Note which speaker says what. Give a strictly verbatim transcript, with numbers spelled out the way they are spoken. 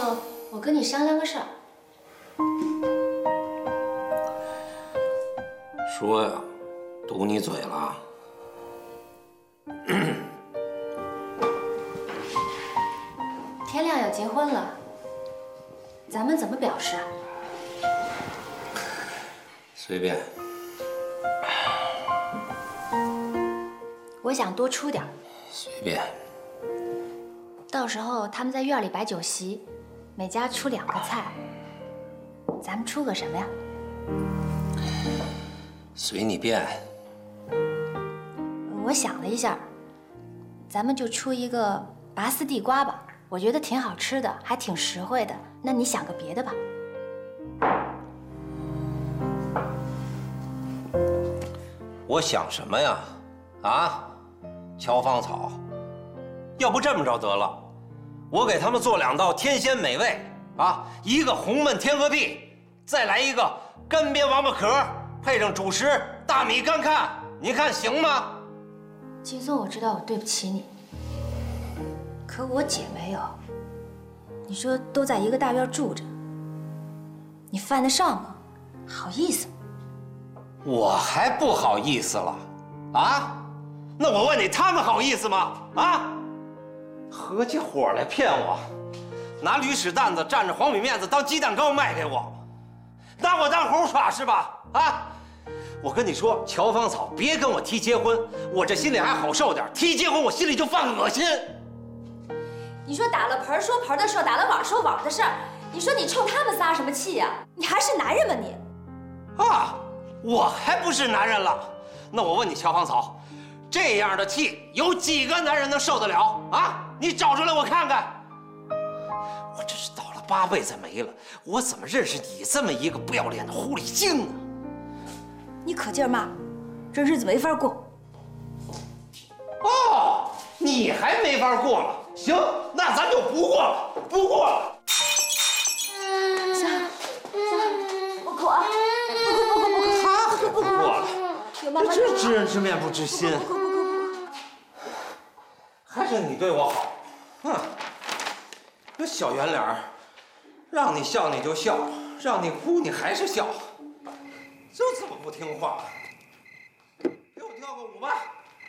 Speaker 1: 后我跟你商量个事儿。
Speaker 2: 说呀，堵你嘴了。
Speaker 1: 天亮要结婚了，咱们怎么表示啊？
Speaker 2: 随便。
Speaker 1: 我想多出点儿。
Speaker 2: 随便。
Speaker 1: 到时候他们在院里摆酒席，每家出两个菜，咱们出个什么呀？
Speaker 2: 随你便。
Speaker 1: 我想了一下，咱们就出一个拔丝地瓜吧，我觉得挺好吃的，还挺实惠的。那你想个别的吧。
Speaker 2: 我想什么呀？啊，乔芳草，要不这么着得了，我给他们做两道天仙美味啊，一个红焖天鹅臂，再来一个干煸王八壳，配上主食大米干看，你看行吗？
Speaker 1: 金松，我知道我对不起你，可我姐没有。你说都在一个大院住着，你犯得上吗？好意思吗？
Speaker 2: 我还不好意思了，啊？那我问你，他们好意思吗？啊？合起伙来骗我，拿驴屎蛋子蘸着黄米面子当鸡蛋糕卖给我，拿我当猴耍是吧？啊？我跟你说，乔芳草，别跟我提结婚，我这心里还好受点；提结婚，我心里就犯恶心。
Speaker 1: 你说打了盆说盆的事儿，打了碗说碗的事儿，你说你冲他们撒什么气呀？你还是男人吗你？
Speaker 2: 啊，我还不是男人了？那我问你，乔芳草，这样的气有几个男人能受得了啊？你找出来我看看。我这是倒了八辈子霉了，我怎么认识你这么一个不要脸的狐狸精呢？
Speaker 1: 你可劲儿骂，这日子没法过。
Speaker 2: 哦，你还没法过了？行，那咱就不过了，不过了。
Speaker 1: 行行，不哭啊，不哭不哭不哭，
Speaker 2: 他可不过了，
Speaker 1: 有妈妈
Speaker 2: 这知人知面不知心。
Speaker 1: 不哭不哭不哭，
Speaker 2: 还是你对我好，哼！这小圆脸儿，让你笑你就笑，让你哭你还是笑，就这么不听话。给我跳个舞吧。